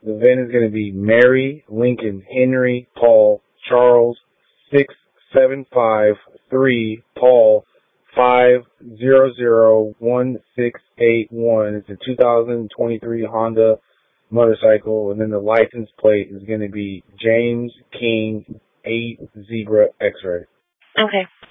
The VIN is going to be Mary, Lincoln, Henry, Paul, Charles, 6753, Paul, 5001681. It's a 2023 Honda motorcycle, and then the license plate is going to be James King 8 Zebra X-Ray. Okay.